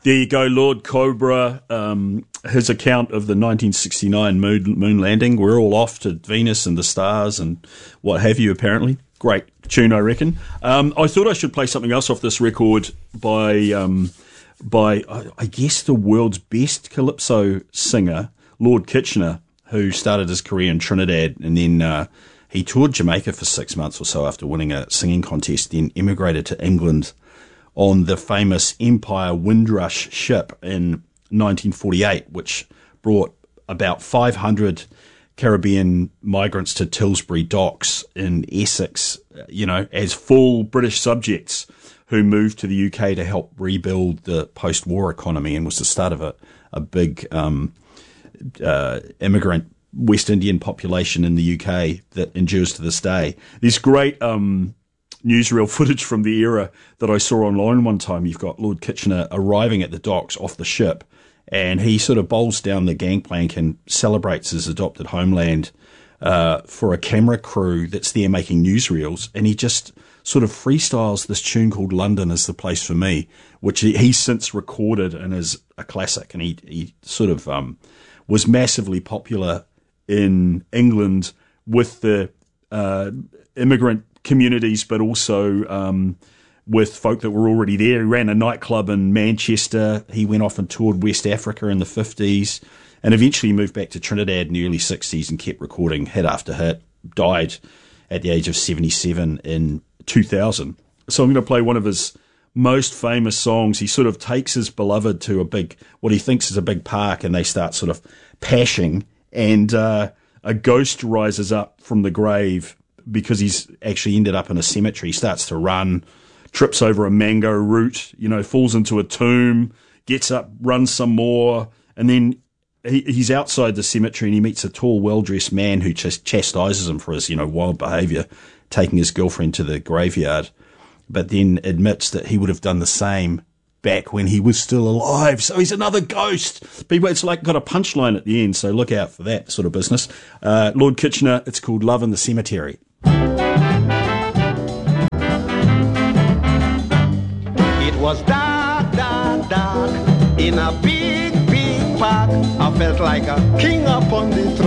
There you go, Lord Cobra. His account of the 1969 moon landing. We're all off to Venus and the stars and what have you, apparently. Great tune, I reckon. I thought I should play something else off this record by I guess, the world's best calypso singer, Lord Kitchener, who started his career in Trinidad, and then he toured Jamaica for 6 months or so after winning a singing contest, then emigrated to England on the famous Empire Windrush ship in 1948, which brought about 500 Caribbean migrants to Tilbury docks in Essex, as full British subjects who moved to the UK to help rebuild the post-war economy, and was the start of a big immigrant West Indian population in the UK that endures to this day. There's great newsreel footage from the era that I saw online one time. You've got Lord Kitchener arriving at the docks off the ship, and he sort of bowls down the gangplank and celebrates his adopted homeland for a camera crew that's there making newsreels, and he just sort of freestyles this tune called London Is the Place for Me, which he's since recorded and is a classic, and he sort of was massively popular in England with the immigrant communities, but also with folk that were already there. He ran a nightclub in Manchester. He went off and toured West Africa in the 50s, and eventually moved back to Trinidad in the early 60s and kept recording hit after hit. Died at the age of 77 in 2000. So I'm going to play one of his most famous songs. He sort of takes his beloved to what he thinks is a big park, and they start sort of pashing, and a ghost rises up from the grave because he's actually ended up in a cemetery. He starts to run, trips over a mango root, falls into a tomb, gets up, runs some more, and then he's outside the cemetery and he meets a tall, well-dressed man who just chastises him for his, wild behaviour, taking his girlfriend to the graveyard, but then admits that he would have done the same back when he was still alive. So he's another ghost. People, it's like got a punchline at the end, so look out for that sort of business. Lord Kitchener, it's called Love in the Cemetery. It was dark, dark, dark in a big, big park. I felt like a king upon the throne.